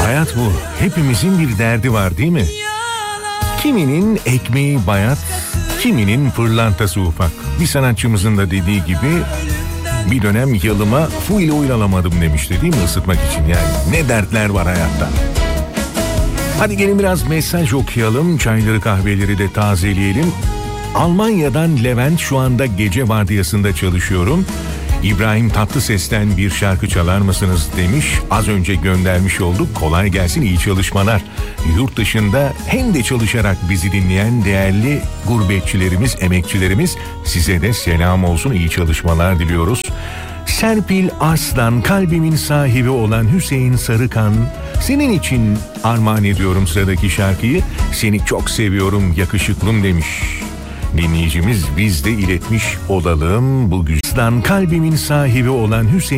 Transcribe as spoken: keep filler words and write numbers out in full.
Hayat bu. Hepimizin bir derdi var değil mi? Kiminin ekmeği bayat, kiminin pırlantası ufak. Bir sanatçımızın da dediği gibi bir dönem yalıma full oil alamadım demişti değil mi ısıtmak için yani. Ne dertler var hayatta. Hadi gelin biraz mesaj okuyalım, çayları kahveleri de tazeleyelim. Almanya'dan Levent, şu anda gece vardiyasında çalışıyorum. İbrahim Tatlıses'ten bir şarkı çalar mısınız demiş. Az önce göndermiş olduk. Kolay gelsin, iyi çalışmalar. Yurt dışında hem de çalışarak bizi dinleyen değerli gurbetçilerimiz, emekçilerimiz, size de selam olsun, iyi çalışmalar diliyoruz. Serpil Arslan, kalbimin sahibi olan Hüseyin Sarıkan, senin için armağan ediyorum sıradaki şarkıyı. Seni çok seviyorum yakışıklım demiş. Dinleyicimiz, biz de iletmiş olalım bu güzel. Kalbimin sahibi olan Hüseyin